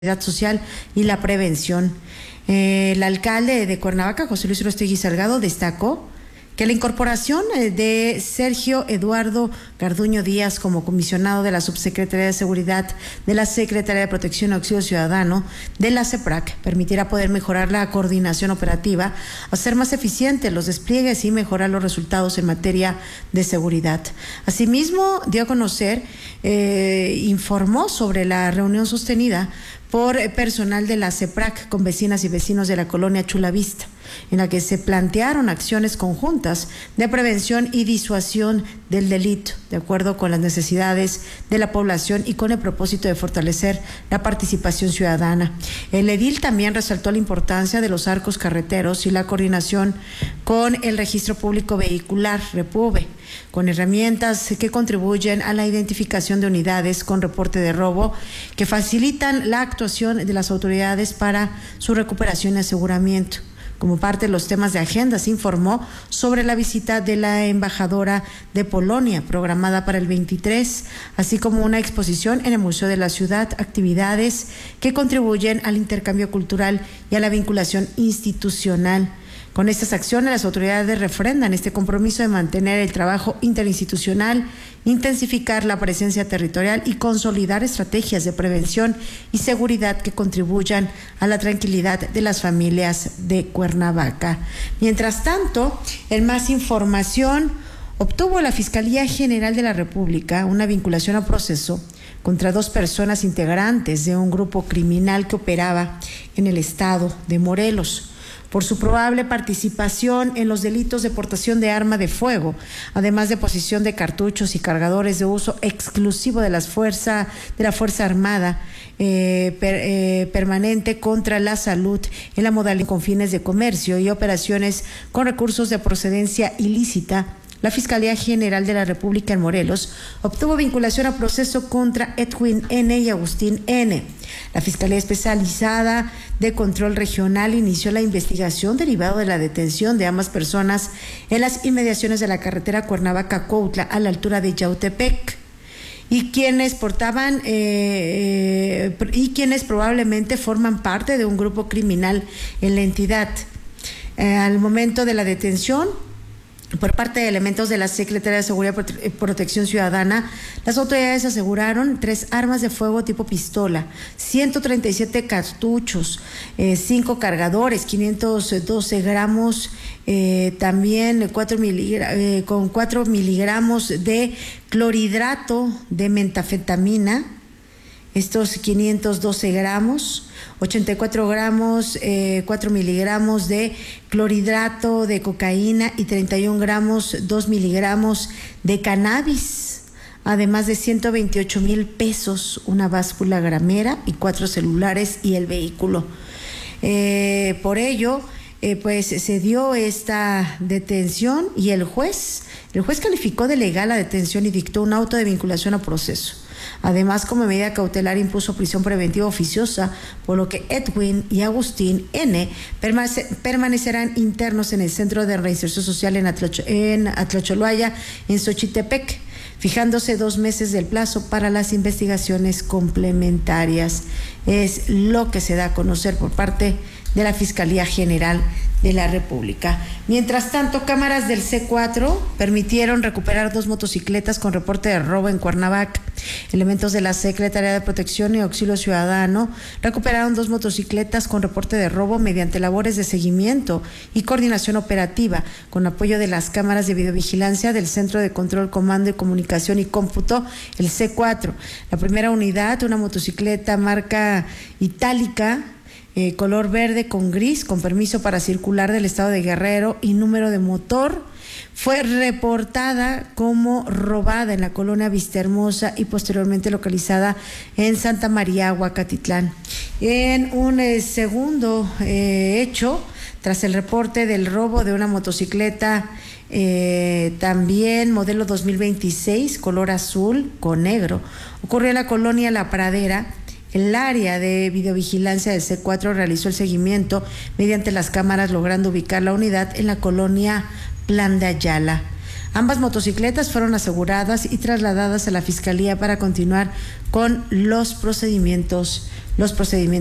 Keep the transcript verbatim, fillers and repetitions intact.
Social y la prevención. Eh, el alcalde de Cuernavaca, José Luis Urostegui Salgado, destacó que la incorporación de Sergio Eduardo Garduño Díaz como comisionado de la Subsecretaría de Seguridad de la Secretaría de Protección y Auxilio Ciudadano de la CEPRAC permitirá poder mejorar la coordinación operativa, hacer más eficientes los despliegues y mejorar los resultados en materia de seguridad. Asimismo, dio a conocer, eh, informó sobre la reunión sostenida por personal de la CEPRAC con vecinas y vecinos de la colonia Chulavista, en la que se plantearon acciones conjuntas de prevención y disuasión del delito, de acuerdo con las necesidades de la población y con el propósito de fortalecer la participación ciudadana. El edil también resaltó la importancia de los arcos carreteros y la coordinación con el Registro Público Vehicular, REPUVE, con herramientas que contribuyen a la identificación de unidades con reporte de robo, que facilitan la actuación de las autoridades para su recuperación y aseguramiento. Como parte de los temas de agenda, se informó sobre la visita de la embajadora de Polonia, programada para el veintitrés, así como una exposición en el Museo de la Ciudad, actividades que contribuyen al intercambio cultural y a la vinculación institucional. Con estas acciones, las autoridades refrendan este compromiso de mantener el trabajo interinstitucional, intensificar la presencia territorial y consolidar estrategias de prevención y seguridad que contribuyan a la tranquilidad de las familias de Cuernavaca. Mientras tanto, en más información, obtuvo la Fiscalía General de la República una vinculación a proceso contra dos personas integrantes de un grupo criminal que operaba en el estado de Morelos, por su probable participación en los delitos de portación de arma de fuego, además de posesión de cartuchos y cargadores de uso exclusivo de las fuerza, de la Fuerza Armada eh, per, eh, permanente contra la salud en la modalidad con fines de comercio y operaciones con recursos de procedencia ilícita. La Fiscalía General de la República en Morelos obtuvo vinculación a proceso contra Edwin N. y Agustín N. La Fiscalía Especializada de Control Regional inició la investigación derivada de la detención de ambas personas en las inmediaciones de la carretera Cuernavaca-Cuautla a la altura de Yautepec, y quienes portaban eh, eh, y quienes probablemente forman parte de un grupo criminal en la entidad. Eh, al momento de la detención por parte de elementos de la Secretaría de Seguridad y Protección Ciudadana, las autoridades aseguraron tres armas de fuego tipo pistola, ciento treinta y siete cartuchos, eh, cinco cargadores, quinientos doce gramos, eh, también cuatro miligra, eh, con cuatro miligramos de clorhidrato de metafetamina, estos quinientos doce gramos, ochenta y cuatro gramos, eh, cuatro miligramos de clorhidrato de cocaína y treinta y un gramos, dos miligramos de cannabis, además de ciento veintiocho mil pesos, una báscula gramera y cuatro celulares y el vehículo. Eh, por ello, eh, pues se dio esta detención y el juez, el juez calificó de legal la detención y dictó un auto de vinculación a proceso. Además, como medida cautelar, impuso prisión preventiva oficiosa, por lo que Edwin y Agustín N. permanecerán internos en el Centro de Reinserción Social en, Atlacho, en Atlacholoaya, en Xochitepec, fijándose dos meses del plazo para las investigaciones complementarias. Es lo que se da a conocer por parte de la Fiscalía General de la República. Mientras tanto, cámaras del C cuatro permitieron recuperar dos motocicletas con reporte de robo en Cuernavaca. Elementos de la Secretaría de Protección y Auxilio Ciudadano recuperaron dos motocicletas con reporte de robo mediante labores de seguimiento y coordinación operativa, con apoyo de las cámaras de videovigilancia del Centro de Control, Comando y Comunicación y Cómputo, el C cuatro. La primera unidad, una motocicleta marca itálica, Eh, color verde con gris, con permiso para circular del estado de Guerrero y número de motor, fue reportada como robada en la colonia Vistahermosa y posteriormente localizada en Santa María, Huacatitlán. En un eh, segundo eh, hecho, tras el reporte del robo de una motocicleta eh, también modelo dos mil veintiséis, color azul con negro, ocurrió en la colonia La Pradera. El área de videovigilancia del C cuatro realizó el seguimiento mediante las cámaras, logrando ubicar la unidad en la colonia Plan de Ayala. Ambas motocicletas fueron aseguradas y trasladadas a la Fiscalía para continuar con los procedimientos los procedimientos